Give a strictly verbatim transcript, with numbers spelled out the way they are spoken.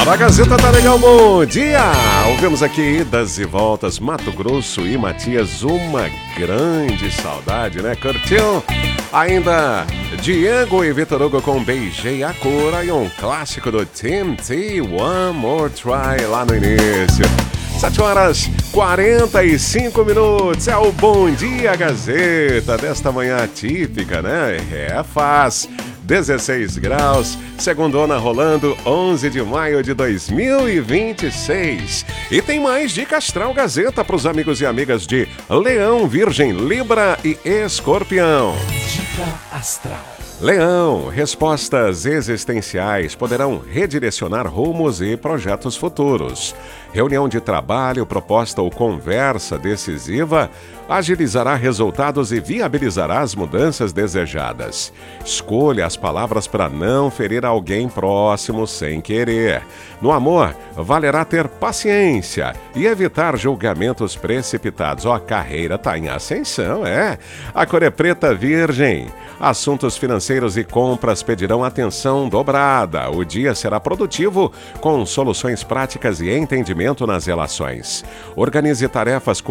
A Gazeta tá legal, bom dia! Ouvimos aqui Idas e Voltas, Mato Grosso e Matias, uma grande saudade, né? Curtiu? Ainda Diego e Vitor Hugo com Beijei a Cora e um clássico do Tim T, One More Try, lá no início. sete horas e quarenta e cinco minutos, é o Bom Dia Gazeta desta manhã típica, né? É, faz dezesseis graus, segundona rolando, onze de maio de dois mil e vinte e seis. E tem mais Dica Astral Gazeta para os amigos e amigas de Leão, Virgem, Libra e Escorpião. Dica Astral. Leão, respostas existenciais poderão redirecionar rumos e projetos futuros. Reunião de trabalho, proposta ou conversa decisiva agilizará resultados e viabilizará as mudanças desejadas. Escolha as palavras para não ferir alguém próximo sem querer. No amor, valerá ter paciência e evitar julgamentos precipitados. Ó, a carreira está em ascensão, é? A cor é preta, Virgem. Assuntos financeiros e compras pedirão atenção dobrada. O dia será produtivo com soluções práticas e entendimento nas relações. Organize tarefas